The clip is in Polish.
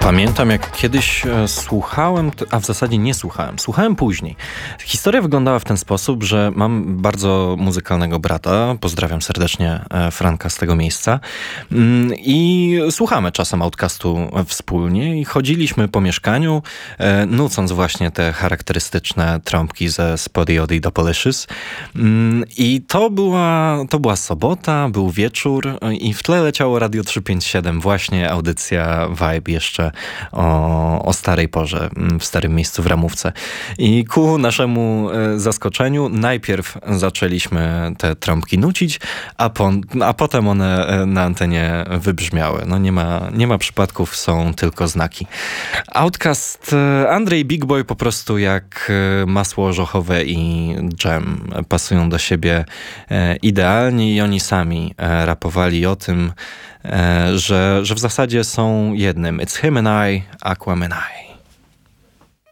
Pamiętam, jak kiedyś słuchałem, a w zasadzie nie słuchałem. Słuchałem później. Historia wyglądała w ten sposób, że mam bardzo muzykalnego brata. Pozdrawiam serdecznie Franka z tego miejsca. I słuchamy czasem Outcastu wspólnie i chodziliśmy po mieszkaniu, nucąc właśnie te charakterystyczne trąbki ze Spotty Oddy Dopalicious. I to była sobota, był wieczór i w tle leciało Radio 357, właśnie audycja Vibe jeszcze o starej porze, w starym miejscu w Ramówce. I ku naszemu zaskoczeniu najpierw zaczęliśmy te trąbki nucić, a potem one na antenie wybrzmiały. No nie ma przypadków, są tylko znaki. Outcast, Andrzej Big Boy po prostu jak masło orzechowe i dżem pasują do siebie idealnie i oni sami rapowali o tym, że w zasadzie są jednym. It's him and I, Aquaman I.